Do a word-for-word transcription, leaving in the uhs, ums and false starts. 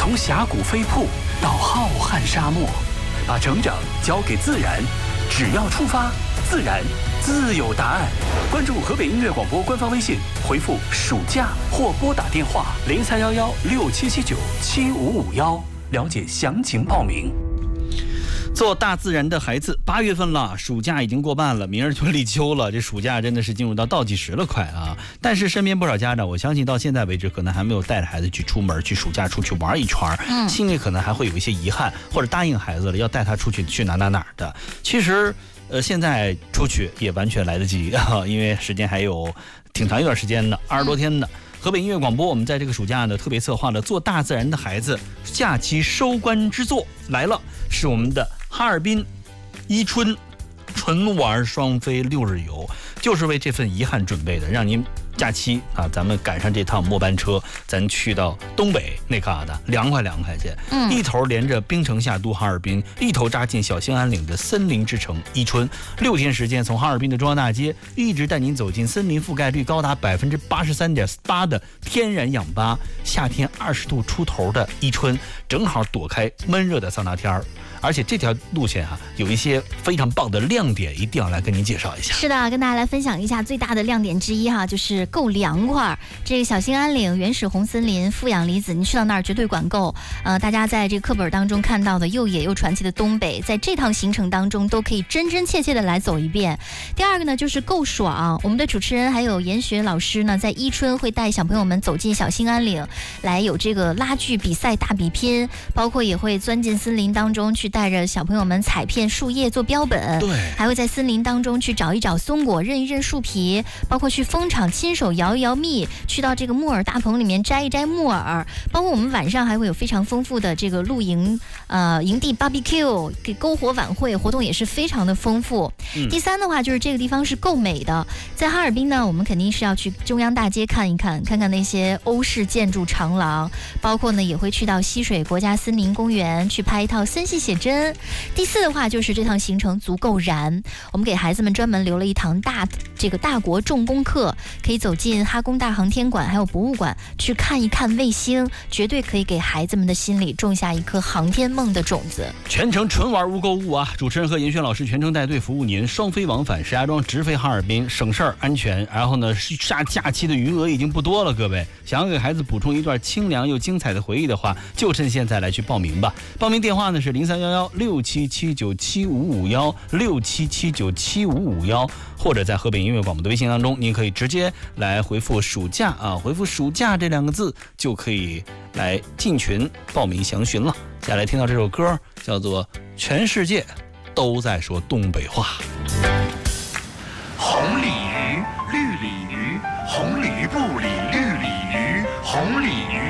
从峡谷飞瀑到浩瀚沙漠，把成长交给自然，只要出发，自然自有答案。关注河北音乐广播官方微信，回复“暑假”或拨打电话零三幺幺六七七九七五五幺，了解详情报名。 做大自然的孩子，八月份了，暑假已经过半了，明儿就立秋了，这暑假真的是进入到倒计时了，快啊！但是身边不少家长，我相信到现在为止，可能还没有带着孩子去出门，去暑假出去玩一圈，嗯，心里可能还会有一些遗憾，或者答应孩子了要带他出去去哪哪哪儿的。其实，呃，现在出去也完全来得及啊，因为时间还有挺长一段时间的，二十多天的。河北音乐广播，我们在这个暑假呢，特别策划了做大自然的孩子假期收官之作来了，是我们的哈尔滨伊春纯玩双飞六日游，就是为这份遗憾准备的，让您假期啊，咱们赶上这趟末班车，咱去到东北那旮瘩，凉快凉快去。嗯，一头连着冰城下都哈尔滨，一头扎进小兴安岭的森林之城伊春，六天时间，从哈尔滨的中央大街一直带您走进森林覆盖率高达百分之八十三点八的天然氧吧，夏天二十度出头的伊春，正好躲开闷热的桑拿天儿。而且这条路线哈、啊，有一些非常棒的亮点，一定要来跟您介绍一下。 是的，跟大家来分享一下最大的亮点之一哈，就是够凉快。这个小兴安岭原始红森林、富氧离子，您去到那儿绝对管够。呃，大家在这个课本当中看到的又野又传奇的东北，在这趟行程当中都可以真真切切的来走一遍。第二个呢，就是够爽。我们的主持人还有研学老师呢，在伊春会带小朋友们走进小兴安岭，来有这个拉锯比赛大比拼，包括也会钻进森林当中去。带着小朋友们采片树叶做标本，对，还会在森林当中去找一找松果，认一认树皮，包括去蜂场亲手摇一摇蜜，去到这个木耳大棚里面摘一摘木耳，包括我们晚上还会有非常丰富的这个露营，呃，营地 barbecue 给篝火晚会活动也是非常的丰富。嗯、第三的话就是这个地方是够美的，在哈尔滨呢，我们肯定是要去中央大街看一看，看看那些欧式建筑长廊，包括呢也会去到溪水国家森林公园去拍一套森系写真。第四的话就是这趟行程足够燃，我们给孩子们专门留了一堂大这个大国重工课，可以走进哈工大航天馆还有博物馆去看一看卫星，绝对可以给孩子们的心里种下一颗航天梦的种子。 全程纯玩无购物啊！主持人和严轩老师全程带队服务您，双飞往返，石家庄直飞哈尔滨，省事儿安全。然后呢，下假期的余额已经不多了，各位想要给孩子补充一段清凉又精彩的回忆的话，就趁现在来去报名吧。报名电话呢是零三幺幺六七七九七五五幺六七七九七五五幺，或者在河北音乐广播的微信当中，您可以直接来回复暑假啊，回复暑假这两个字就可以来进群报名详询了。接下来听到这首歌叫做《全世界都在说东北话》。 红鲤鱼，绿鲤鱼，红鲤鱼不理绿鲤鱼，红鲤鱼。